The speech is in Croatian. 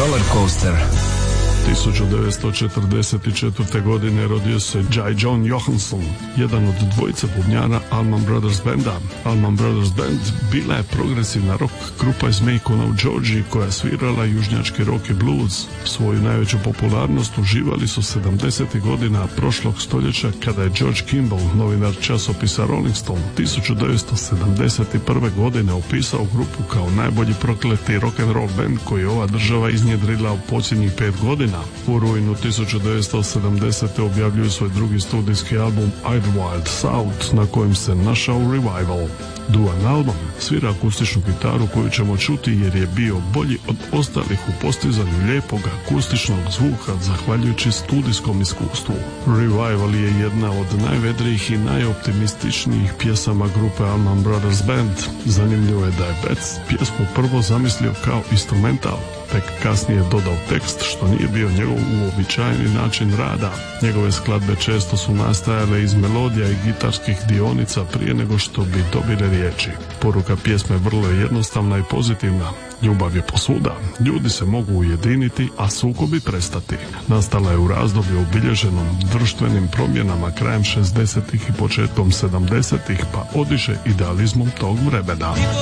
Roller Coaster. 1944. godine rodio se J. John Johansson, jedan od dvojice bubnjara Allman Brothers Banda. Allman Brothers Band bila je progresivna rock grupa iz Macona u Georgiji koja je svirala južnjački rock i blues. Svoju najveću popularnost uživali su 70. godina prošlog stoljeća kada je George Kimball, novinar časopisa Rolling Stone, 1971. godine opisao grupu kao najbolji prokleti rock'n'roll band koji je ova država iznjedrila u posljednjih 5 godina. U rujnu 1970. objavljuju svoj drugi studijski album Idlewild South na kojem se našao Revival. Duan Allman svira akustičnu gitaru koju ćemo čuti jer je bio bolji od ostalih u postizanju lijepog akustičnog zvuka zahvaljujući studijskom iskustvu. Revival je jedna od najvedrijih i najoptimističnijih pjesama grupe Allman Brothers Band. Zanimljivo je da je Betts pjesmu prvo zamislio kao instrumental, tek kasnije dodao tekst što nije bio njegov uobičajeni način rada. Njegove skladbe često su nastajale iz melodija i gitarskih dionica prije nego što bi dobile riječi. Poruka pjesme vrlo je jednostavna i pozitivna. Ljubav je posvuda, ljudi se mogu ujediniti, a sukobi prestati. Nastala je u razdoblju obilježenom društvenim promjenama krajem 60-ih i početkom 70-ih, pa odiše idealizmom tog vremena.